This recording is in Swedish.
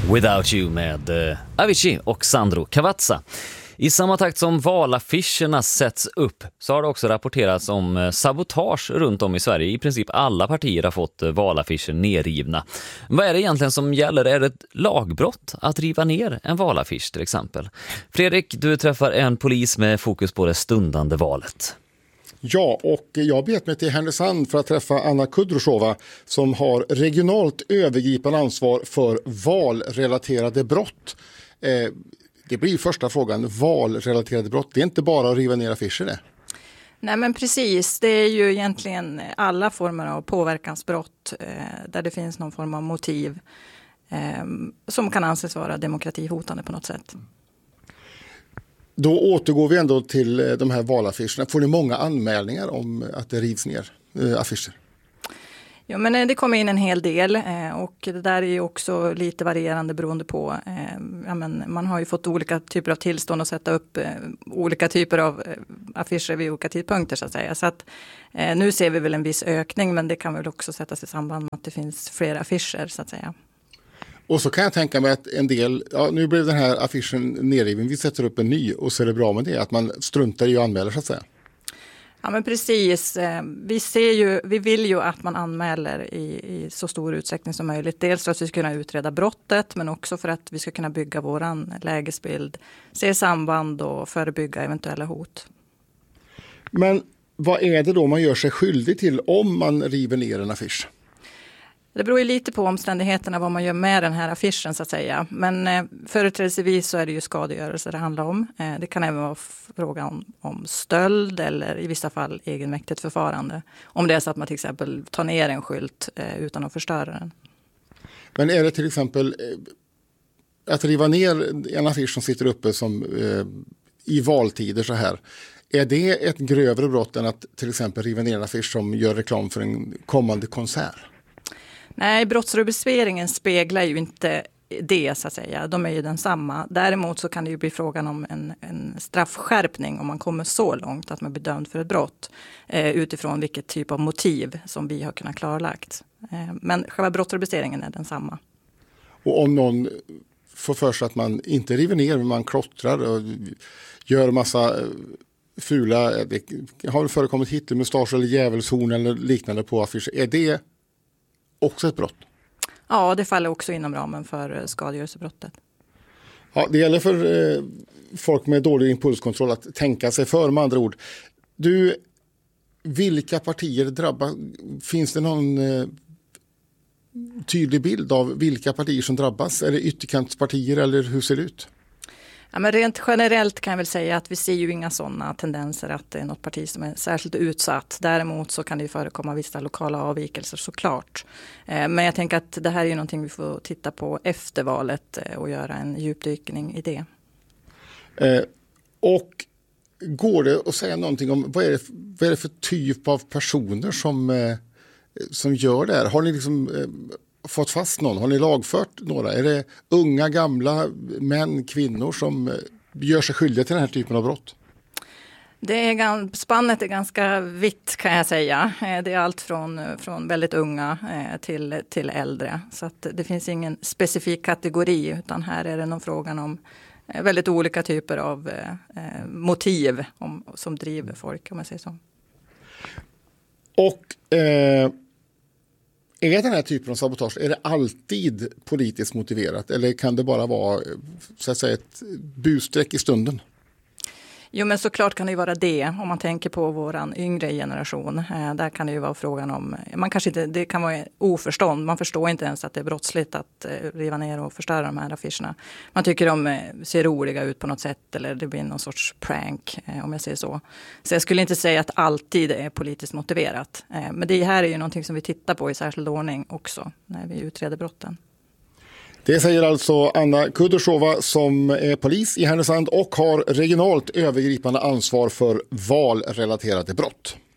Without You med Avicii och Sandro Cavazza. I samma takt som valaffischerna sätts upp så har det också rapporterats om sabotage runt om i Sverige. I princip alla partier har fått valaffischer nerrivna. Vad är det egentligen som gäller? Är det ett lagbrott att riva ner en valaffisch till exempel? Fredrik, du träffar en polis med fokus på det stundande valet. Ja, och jag bet mig till Härnösand för att träffa Anna Kudryshova som har regionalt övergripande ansvar för valrelaterade brott. Det blir första frågan, valrelaterade brott. Det är inte bara att riva ner affischer det. Nej men precis, det är ju egentligen alla former av påverkansbrott där det finns någon form av motiv som kan anses vara demokratihotande på något sätt. Då återgår vi ändå till de här valaffischerna. Får ni många anmälningar om att det rivs ner affischer? Ja, men det kommer in en hel del och det där är ju också lite varierande beroende på. Man har ju fått olika typer av tillstånd att sätta upp olika typer av affischer vid olika tidpunkter så att säga. Så att nu ser vi väl en viss ökning, men det kan väl också sättas i samband med att det finns fler affischer så att säga. Och så kan jag tänka mig att en del, nu blev den här affischen nerriven, vi sätter upp en ny och så är det bra med det, att man struntar i och anmäler så att säga. Ja men precis, vi vill ju att man anmäler i så stor utsträckning som möjligt. Dels för att vi ska kunna utreda brottet men också för att vi ska kunna bygga våran lägesbild, se samband och förebygga eventuella hot. Men vad är det då man gör sig skyldig till om man river ner en affisch? Det beror ju lite på omständigheterna vad man gör med den här affischen så att säga. Men företrädesvis så är det ju skadegörelse det handlar om. Det kan även vara fråga om stöld eller i vissa fall egenmäktigt förfarande. Om det är så att man till exempel tar ner en skylt utan att förstöra den. Men är det till exempel att riva ner en affisch som sitter uppe som i valtider så här. Är det ett grövre brott än att till exempel riva ner en affisch som gör reklam för en kommande konsert? Nej, brottsrubriceringen speglar ju inte det så att säga. De är ju densamma. Däremot så kan det ju bli frågan om en straffskärpning om man kommer så långt att man blir dömd för ett brott utifrån vilket typ av motiv som vi har kunnat klarlagt. Men själva brottsrubriceringen är densamma. Och om någon får för sig att man inte river ner men man klottrar och gör massa fula, det har förekommit Hitlermustasch eller djävulshorn eller liknande på affischer, är det också ett brott? Ja, det faller också inom ramen för skadegörelsebrottet. Ja, det gäller för folk med dålig impulskontroll att tänka sig för med andra ord. Vilka partier drabbas? Finns det någon tydlig bild av vilka partier som drabbas? Är det ytterkantspartier eller hur ser det ut? Ja, men rent generellt kan jag väl säga att vi ser ju inga sådana tendenser att det är något parti som är särskilt utsatt. Däremot så kan det ju förekomma vissa lokala avvikelser såklart. Men jag tänker att det här är ju någonting vi får titta på efter valet och göra en djupdykning i det. Och går det att säga någonting om vad är det för typ av personer som gör det här? Har ni liksom fått fast någon? Har ni lagfört några? Är det unga, gamla, män, kvinnor som gör sig skyldiga till den här typen av brott? Spannet är ganska vitt kan jag säga. Det är allt från väldigt unga till äldre. Så att det finns ingen specifik kategori utan här är det nog frågan om väldigt olika typer av motiv som driver folk om man säger så. Och är den här typen av sabotage, är det alltid politiskt motiverat eller kan det bara vara så att säga ett busstreck i stunden? Jo men såklart kan det ju vara det om man tänker på våran yngre generation. Där kan det ju vara frågan om, det kan vara oförstånd. Man förstår inte ens att det är brottsligt att riva ner och förstöra de här affischerna. Man tycker de ser roliga ut på något sätt eller det blir någon sorts prank om jag säger så. Så jag skulle inte säga att alltid är politiskt motiverat. Men det här är ju någonting som vi tittar på i särskild ordning också när vi utreder brotten. Det säger alltså Anna Kudryshova som är polis i Härnösand och har regionalt övergripande ansvar för valrelaterade brott.